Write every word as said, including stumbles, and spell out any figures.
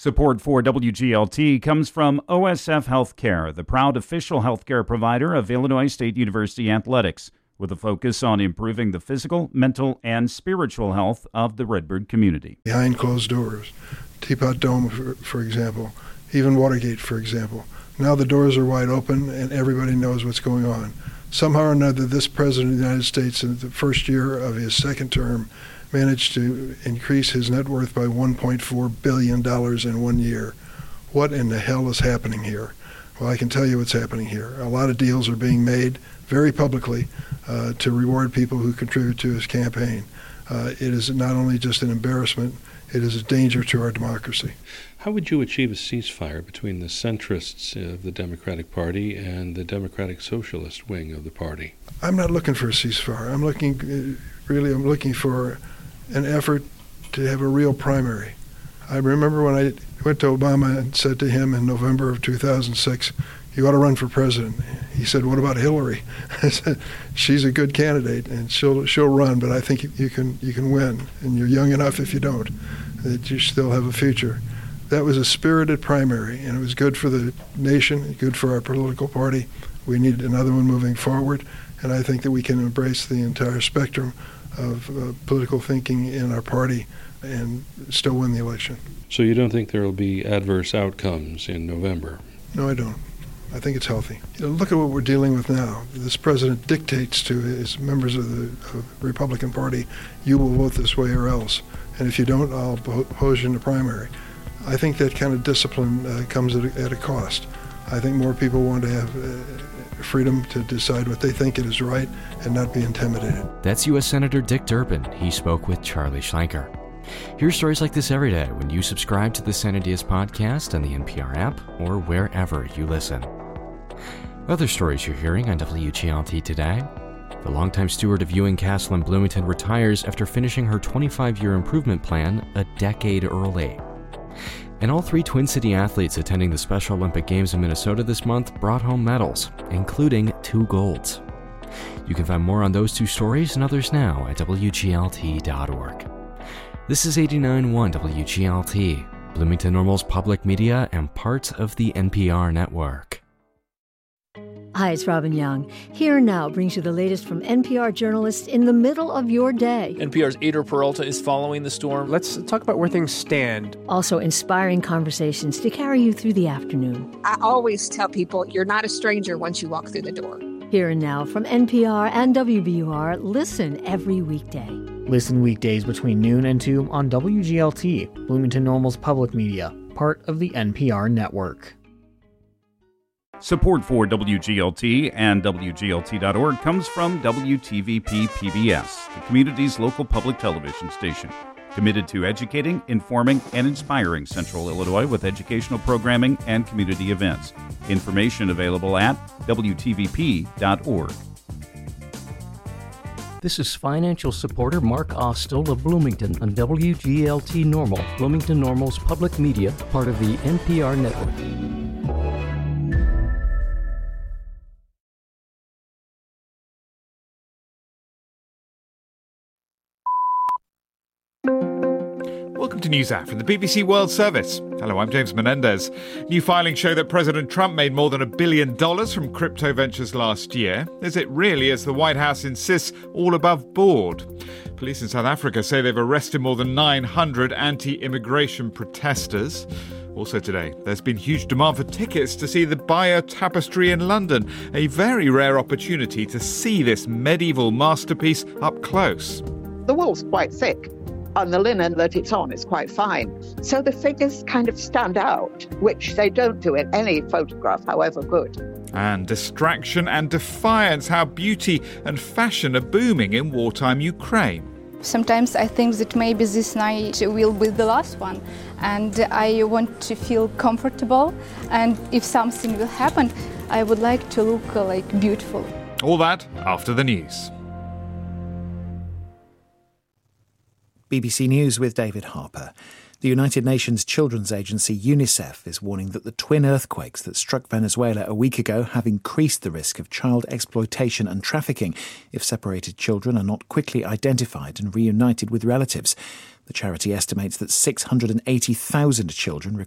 Support for W G L T comes from O S F Healthcare, the proud official healthcare provider of Illinois State University Athletics, with a focus on improving the physical, mental, and spiritual health of the Redbird community. Behind closed doors, Teapot Dome, for, for example, even Watergate, for example. Now the doors are wide open and everybody knows what's going on. Somehow or another, this President of the United States, in the first year of his second term, managed to increase his net worth by one point four billion dollars in one year. What in the hell is happening here? Well, I can tell you what's happening here. A lot of deals are being made very publicly uh, to reward people who contribute to his campaign. Uh, it is not only just an embarrassment, it is a danger to our democracy. How would you achieve a ceasefire between the centrists of the Democratic Party and the Democratic Socialist wing of the party? I'm not looking for a ceasefire. I'm looking, really, I'm looking for an effort to have a real primary. I remember when I went to Obama and said to him in November of two thousand six, you ought to run for president. He said, what about Hillary? I said, she's a good candidate and she'll she'll run, but I think you can you can win. And you're young enough if you don't, that you still have a future. That was a spirited primary, and it was good for the nation, good for our political party. We need another one moving forward, and I think that we can embrace the entire spectrum of uh, political thinking in our party and still win the election. So you don't think there will be adverse outcomes in November? No, I don't. I think it's healthy. You know, look at what we're dealing with now. This president dictates to his members of the, of the Republican Party, you will vote this way or else. And if you don't, I'll oppose you in the primary. I think that kind of discipline uh, comes at a, at a cost. I think more people want to have uh, freedom to decide what they think it is right and not be intimidated. That's U S Senator Dick Durbin. He spoke with Charlie Schlenker. Hear stories like this every day when you subscribe to the San Diaz podcast on the N P R app or wherever you listen. Other stories you're hearing on W G L T today. The longtime steward of Ewing Castle in Bloomington retires after finishing her twenty-five-year improvement plan a decade early. And all three Twin City athletes attending the Special Olympic Games in Minnesota this month brought home medals, including two golds. You can find more on those two stories and others now at W G L T dot org. This is eighty-nine point one W G L T, Bloomington Normal's public media and part of the N P R network. Hi, it's Robin Young. Here Now brings you the latest from N P R journalists in the middle of your day. N P R's Ader Peralta is following the storm. Let's talk about where things stand. Also inspiring conversations to carry you through the afternoon. I always tell people you're not a stranger once you walk through the door. Here and Now from N P R and W B U R. Listen every weekday. Listen weekdays between noon and two on W G L T, Bloomington Normal's public media, part of the N P R network. Support for W G L T and W G L T dot org comes from W T V P P B S, the community's local public television station, committed to educating, informing, and inspiring Central Illinois with educational programming and community events. Information available at W T V P dot org. This is financial supporter Mark Ostel of Bloomington on W G L T Normal, Bloomington Normal's public media, part of the N P R network. Welcome to NewsHour from the B B C World Service. Hello, I'm James Menendez. New filings show that President Trump made more than a billion dollars from crypto ventures last year. Is it really, as the White House insists, all above board? Police in South Africa say they've arrested more than nine hundred anti-immigration protesters. Also today, there's been huge demand for tickets to see the Bayeux Tapestry in London, a very rare opportunity to see this medieval masterpiece up close. The wool's quite thick, and the linen that it's on is quite fine. So the figures kind of stand out, which they don't do in any photograph, however good. And distraction and defiance, how beauty and fashion are booming in wartime Ukraine. Sometimes I think that maybe this night will be the last one, and I want to feel comfortable, and if something will happen, I would like to look uh, like beautiful. All that after the news. B B C News with David Harper. The United Nations Children's Agency UNICEF is warning that the twin earthquakes that struck Venezuela a week ago have increased the risk of child exploitation and trafficking if separated children are not quickly identified and reunited with relatives. The charity estimates that six hundred eighty thousand children